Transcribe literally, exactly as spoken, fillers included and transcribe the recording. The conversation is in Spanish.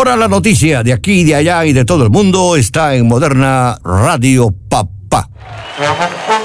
Ahora la noticia de aquí, de allá y de todo el mundo está en Moderna Radio Papá.